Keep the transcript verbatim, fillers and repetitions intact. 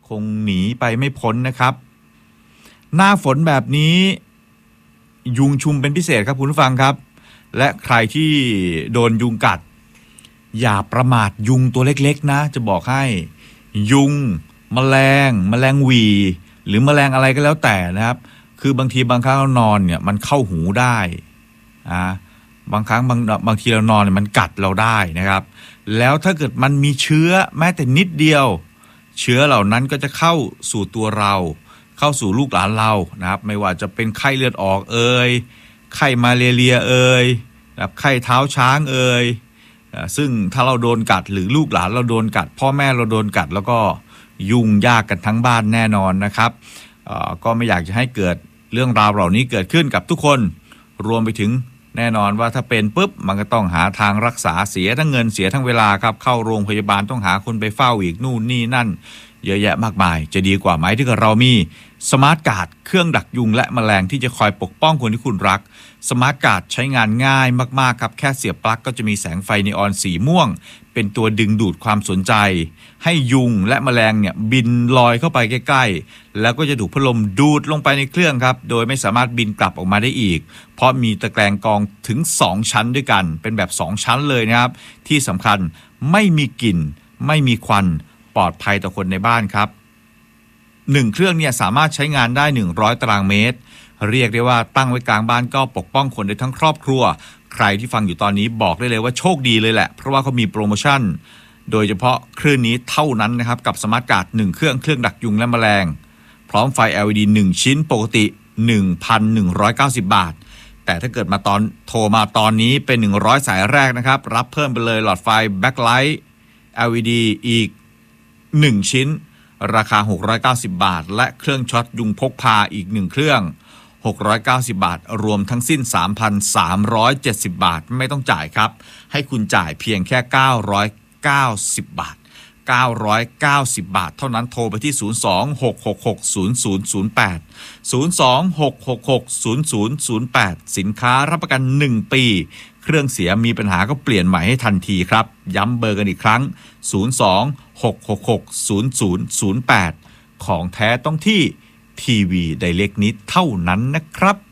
คงหนีไปไม่พ้นนะครับหน้าฝนแบบนี้ยุงชุมเป็นพิเศษครับคุณผู้ฟังครับและใครที่โดนยุงกัดอย่าประมาทยุงตัวเล็กๆนะจะบอกให้ยุงแมลงแมลงหวีหรือแมลงอะไรก็แล้วแต่นะครับคือบางทีบางครั้งเรานอนเนี่ยมันเข้าหูได้อ่าบางครั้งบางบางทีเรานอนเนี่ยมันกัดเราได้นะครับแล้วถ้าเกิดมันมีเชื้อแม้แต่นิดเดียวเชื้อเหล่านั้นก็จะเข้าสู่ตัวเราเข้าสู่ลูกหลานเรานะครับไม่ว่าจะเป็นไข้เลือดออกเอ่ยไข้มาเลเรียเอ่ยนะครับไข้เท้าช้างเอ่ยซึ่งถ้าเราโดนกัดหรือลูกหลานเราโดนกัดพ่อแม่เราโดนกัดแล้วก็ยุ่งยากกันทั้งบ้านแน่นอนนะครับก็ไม่อยากจะให้เกิดเรื่องราวเหล่านี้เกิดขึ้นกับทุกคนรวมไปถึงแน่นอนว่าถ้าเป็นปุ๊บมันก็ต้องหาทางรักษาเสียทั้งเงินเสียทั้งเวลาครับเข้าโรงพยาบาลต้องหาคนไปเฝ้าอีกนู่นนี่นั่นเยอะแยะมากมายจะดีกว่าไหมที่เรามีสมาร์ทการ์ดเครื่องดักยุงและแมลงที่จะคอยปกป้องคนที่คุณรักสมาร์ทการ์ดใช้งานง่ายมากๆครับแค่เสียบปลั๊กก็จะมีแสงไฟนีออนสีม่วงเป็นตัวดึงดูดความสนใจให้ยุงและแมลงเนี่ยบินลอยเข้าไปใกล้ๆแล้วก็จะถูกพัดลมดูดลงไปในเครื่องครับโดยไม่สามารถบินกลับออกมาได้อีกเพราะมีตะแกรงกรองถึงสองชั้นด้วยกันเป็นแบบสองชั้นเลยนะครับที่สำคัญไม่มีกลิ่นไม่มีควันปลอดภัยต่อคนในบ้านครับหนึ่งเครื่องเนี่ยสามารถใช้งานได้หนึ่งร้อยตารางเมตรเรียกได้ว่าตั้งไว้กลางบ้านก็ปกป้องคนได้ทั้งครอบครัวใครที่ฟังอยู่ตอนนี้บอกได้เลยว่าโชคดีเลยแหละเพราะว่าเขามีโปรโมชั่นโดยเฉพาะเครื่องนี้เท่านั้นนะครับกับสมาร์ทการ์ดหนึ่งเครื่องเครื่องดักยุงและแมลงพร้อมไฟ แอล อี ดี หนึ่งชิ้นปกติ หนึ่งพันหนึ่งร้อยเก้าสิบ บาทแต่ถ้าเกิดมาตอนโทรมาตอนนี้เป็นหนึ่งร้อยสายแรกนะครับรับเพิ่มไปเลยหลอดไฟแบ็คไลท์ แอล อี ดี อีกหนึ่งชิ้นราคาหกร้อยเก้าสิบบาทและเครื่องช็อตยุงพกพาอีกหนึ่งเครื่องหกร้อยเก้าสิบบาทรวมทั้งสิ้น สามพันสามร้อยเจ็ดสิบ บาทไม่ต้องจ่ายครับให้คุณจ่ายเพียงแค่เก้าร้อยเก้าสิบบาทเก้าร้อยเก้าสิบบาทเท่านั้นโทรไปที่ศูนย์ สอง หก หก หก ศูนย์ ศูนย์ ศูนย์ แปด ศูนย์ สอง หก หก หก ศูนย์ ศูนย์ ศูนย์ แปดสินค้ารับประกันหนึ่งปีเครื่องเสียมีปัญหาก็เปลี่ยนใหม่ให้ทันทีครับย้ำเบอร์กันอีกครั้งศูนย์ สอง หก หก หก ศูนย์ ศูนย์ ศูนย์ แปดของแท้ต้องที่ทีวีไดเรกนิดเท่านั้นนะครับ